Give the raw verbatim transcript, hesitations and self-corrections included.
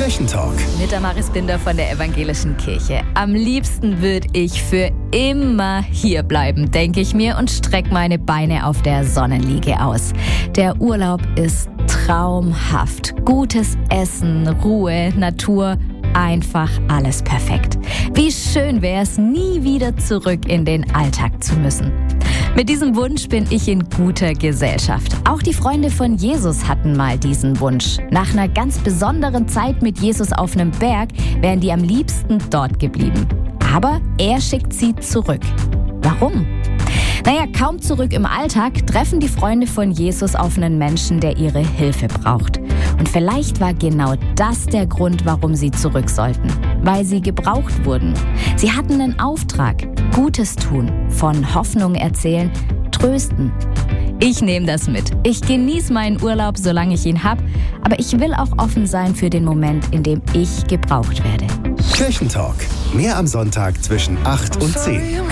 Kirchentalk. Mit der Maris Binder von der Evangelischen Kirche. Am liebsten würde ich für immer hier bleiben, denke ich mir, und streck meine Beine auf der Sonnenliege aus. Der Urlaub ist traumhaft. Gutes Essen, Ruhe, Natur, einfach alles perfekt. Wie schön wäre es, nie wieder zurück in den Alltag zu müssen. Mit diesem Wunsch bin ich in guter Gesellschaft. Auch die Freunde von Jesus hatten mal diesen Wunsch. Nach einer ganz besonderen Zeit mit Jesus auf einem Berg wären die am liebsten dort geblieben. Aber er schickt sie zurück. Warum? Naja, kaum zurück im Alltag treffen die Freunde von Jesus auf einen Menschen, der ihre Hilfe braucht. Und vielleicht war genau das der Grund, warum sie zurück sollten. Weil sie gebraucht wurden. Sie hatten einen Auftrag. Gutes tun, von Hoffnung erzählen, trösten. Ich nehme das mit. Ich genieße meinen Urlaub, solange ich ihn habe. Aber ich will auch offen sein für den Moment, in dem ich gebraucht werde. Kirchentalk. Mehr am Sonntag zwischen acht und zehn.